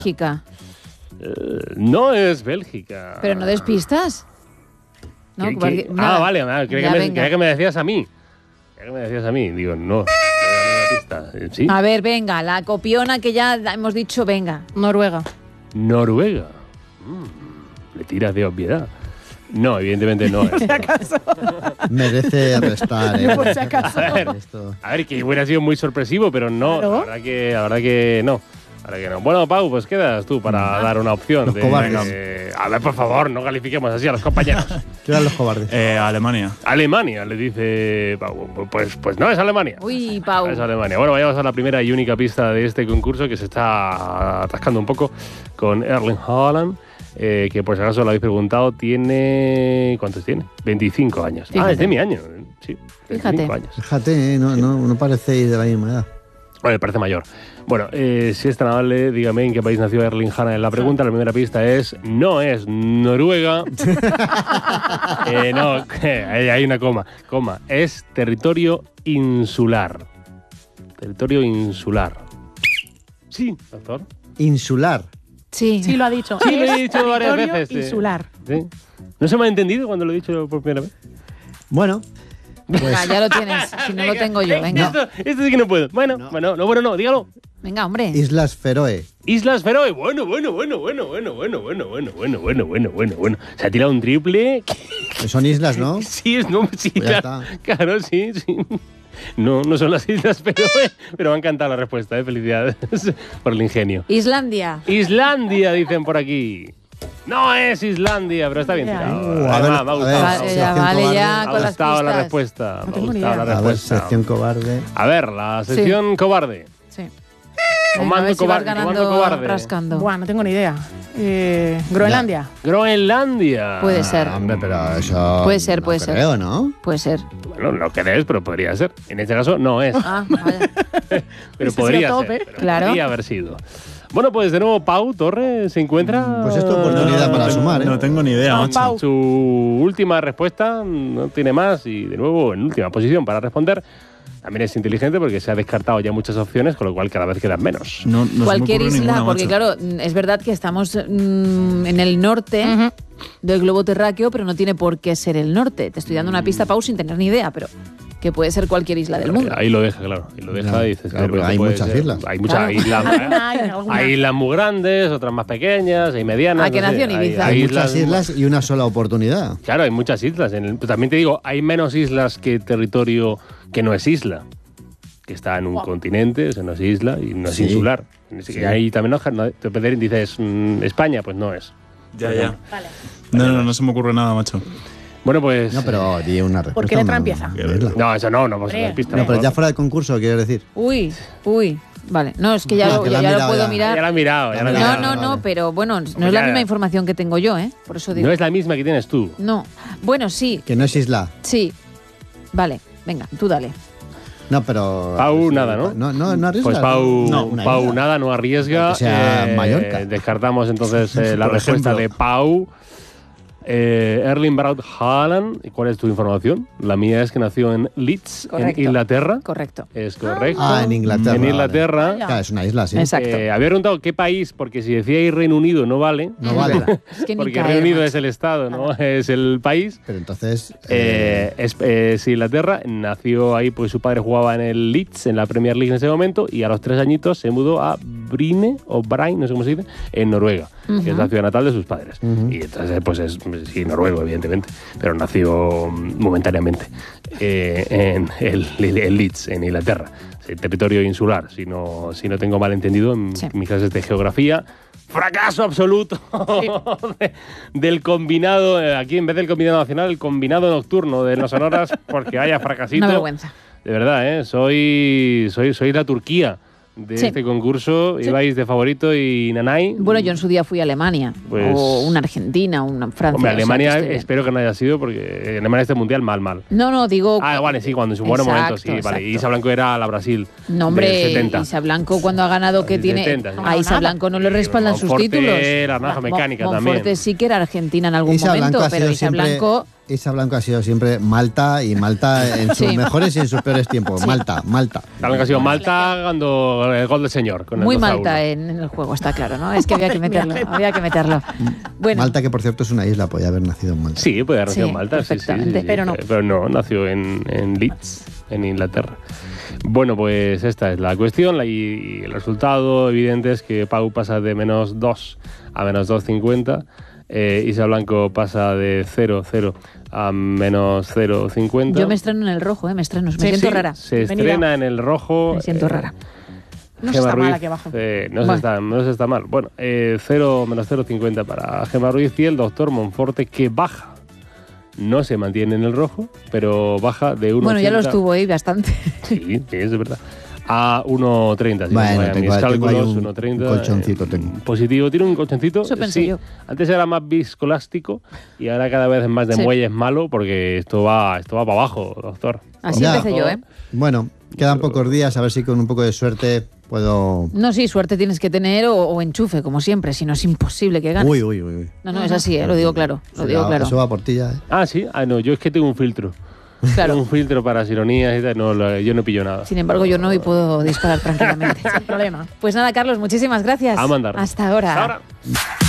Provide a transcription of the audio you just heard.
Bélgica. No es Bélgica. Pero no despistas. No, vale, creía que me decías a mí. Digo, no. Pista. ¿Sí? A ver, venga, la copiona que ya hemos dicho, venga. Noruega. Le tiras de obviedad. No, evidentemente no. Por si acaso. Merece restar, Por si acaso. A ver, que hubiera sido muy sorpresivo, pero no. Claro. La verdad que no. Bueno, Pau, pues quedas tú para dar una opción. Los cobardes. A ver, por favor, no califiquemos así a los compañeros. ¿Qué eran los cobardes? Alemania. Alemania, le dice Pau. Pues no es Alemania. Uy, Pau. No es Alemania. Bueno, vayamos a la primera y única pista de este concurso que se está atascando un poco con Erling Haaland. Que por si acaso lo habéis preguntado, tiene... ¿Cuántos tiene? 25 años. Fíjate. Es de mi año. Sí, 25 años. Fíjate, no parecéis de la misma edad. Bueno, me parece mayor. Bueno, si es tan amable, dígame en qué país nació Erling Haaland en la pregunta. La primera pista es, no es Noruega. No, hay una coma. Es territorio insular. Territorio insular. Sí, doctor. Insular. Sí. Sí, lo ha dicho. Sí, lo he dicho varias Territorio veces. insular. ¿Sí? ¿No se me ha entendido cuando lo he dicho por primera vez? Bueno, Venga, ya lo tienes. Si no lo tengo yo, venga. Esto sí que no puedo. Bueno, no, dígalo. Venga, hombre. Islas Feroe. Islas Feroe. Bueno. Se ha tirado un triple. Son islas, ¿no? Sí, sí, Pues ya claro. está. Claro, sí. No son las Islas Feroe, pero me ha encantado la respuesta, Felicidades por el ingenio. Islandia. Islandia, dicen por aquí. No es Islandia, pero está bien tirado. A ver, Me ha gustado. Vale, ya Me con ha las gustado la pistas. respuesta. No Me ha tengo ni gustado idea. la A ver, respuesta. sección cobarde. A ver, la sección cobarde. Sí. Comando a ver si vas cobarde, ganando comando cobarde. rascando. Buah, no tengo ni idea. Groenlandia. Groenlandia. Puede ser. Hombre, pero eso... Puede ser, no puede ser. creo, ¿no? Puede ser. Bueno, no crees, pero podría ser. En este caso no es. Ah, vaya. Pero Ese podría sería top, ser. ¿eh? Pero Claro. podría haber sido. Bueno, pues de nuevo Pau Torres se encuentra. Pues es tu oportunidad para sumar, ¿eh? No tengo ni idea, macho. Pau. Su última respuesta, no tiene más, y de nuevo en última posición para responder. También es inteligente porque se ha descartado ya muchas opciones, con lo cual cada vez quedan menos. No se me Cualquier ocurre isla, ninguna, porque macho. claro, es verdad que estamos en el norte del globo terráqueo, pero no tiene por qué ser el norte. Te estoy dando una pista, Pau, sin tener ni idea, pero que puede ser cualquier isla del mundo. Ahí lo deja, claro. Y lo deja Ya, y dices, claro, pero hay puede muchas ser. islas. Hay muchas Claro. islas. Hay alguna. Hay islas muy grandes, otras más pequeñas, hay medianas. Ah, que no sé, nació en Ibiza. Hay muchas islas y una sola oportunidad. Claro, hay muchas islas. Pues también te digo, hay menos islas que territorio que no es isla. Que está en un continente, eso no es isla y no es Sí. insular. Sí. Ahí también dices España, pues no es. Ya. Vale. No se me ocurre nada, macho. Bueno, pues. No, pero di una respuesta. ¿Por qué letra una- empieza? una isla. No, eso no vamos a Hombre. dar pistas. No, pero por ya favor. fuera de concurso, ¿quieres decir? Uy. Vale. No, es que ya, Ah, lo, que ya la has lo mirado puedo ya. mirar. Ya la he mirado, ya la he No, mirado. No, pero bueno, no es la ya. misma información que tengo yo, ¿eh? Por eso digo. No es la misma que tienes tú. No. Bueno, sí, Que no es isla. sí. Vale, venga, tú dale. No, pero... Pau, nada, ¿no? No arriesgas. Pues Pau, No, una Pau isla. nada, no arriesga. Que sea Mallorca. Descartamos entonces la Por respuesta ejemplo. de Pau. Erling Braut Haaland. ¿Y cuál es tu información? La mía es que nació en Leeds, Correcto. en Inglaterra. Correcto. Es correcto. Ah, en Inglaterra. En vale. Inglaterra. Claro, es una isla, sí. Exacto. Había preguntado qué país, porque si decíais Reino Unido no vale. No vale. Es que ni Porque caer, Reino Unido macho. es el Estado, ¿no? Es el país. Pero entonces... Es Inglaterra, nació ahí, pues su padre jugaba en el Leeds, en la Premier League en ese momento, y a los 3 añitos se mudó a Bryne, o Brain, no sé cómo se dice, en Noruega, que es la ciudad natal de sus padres. Y entonces, pues es sí, noruego, evidentemente, pero nació momentáneamente en el Leeds, en Inglaterra. Sí, territorio insular, si no tengo mal entendido en Sí. mis clases de geografía. Fracaso absoluto del combinado, aquí en vez del combinado nacional, el combinado nocturno de las sonoras, porque haya fracasito. Una vergüenza. De verdad, ¿eh? Soy la Turquía de Sí. este concurso. Ibais de favorito y Nanay. Bueno, yo en su día fui a Alemania. Pues- O una Argentina, una Francia. Hombre, o sea, que Alemania estoy bien. espero que no haya sido, porque Alemania este mundial mal. No, digo... Vale, sí, cuando en su buen momento, sí, Exacto, vale. exacto. Isa Blanco era la Brasil. No, hombre, del 70. Isa Blanco cuando ha ganado que Del tiene... 70, sí. A Isa Blanco no le respaldan sus Monforte, títulos. la naranja mecánica también. Monforte sí que era Argentina en algún Isa momento, Blanco ha pero sido Isa siempre- Blanco Isa Blanco ha sido siempre Malta, y Malta en sus Sí. mejores y en sus peores tiempos. Malta. Claro que ha sido Malta ganando el gol del señor. Con el Muy 2-1. Malta en el juego, está claro, ¿no? Es que había que meterlo, había que meterlo. Bueno, Malta, que por cierto es una isla, podía haber nacido en Malta. Sí, puede haber nacido Sí, en Malta, sí, perfectamente, pero no. Pero no, nació en Leeds, en Inglaterra. Bueno, pues esta es la cuestión y el resultado evidente es que Pau pasa de -2 a -2,50. Isa Blanco pasa de 0,0 a -0,50. yo me estreno en el rojo, me estreno, me siento rara. Se Bienvenida. estrena en el rojo. Me siento rara. No se Gemma está mal Ruiz, aquí abajo. no se está mal. Bueno, -0,50 para Gemma Ruiz y el doctor Monforte, que baja. No se mantiene en el rojo, pero baja de 1,80. Bueno, ya lo estuvo ahí bastante. Sí, es verdad. A 1,30. Si Bueno, no me tengo mis ahí cálculos, un 1,30. colchoncito tengo. Positivo, tiene un colchoncito. Eso pensé sí. yo. Antes era más viscoelástico y ahora cada vez más de Sí. muelle es malo porque esto va para abajo, doctor. Así Ya. empecé yo, ¿eh? Bueno, quedan pocos días, a ver si con un poco de suerte puedo... No, sí, suerte tienes que tener o enchufe, como siempre, si no es imposible que ganes. Uy. No, es así, lo digo claro. Lo digo claro. Eso va por ti ya, ¿eh? Ah, sí. Ah, no, yo es que tengo un filtro. Claro. Tengo un filtro para las ironías y tal. No, yo no pillo nada. Sin embargo, yo no y puedo disparar tranquilamente. Sin problema. Pues nada, Carlos, muchísimas gracias. A mandar. Hasta ahora. Hasta ahora.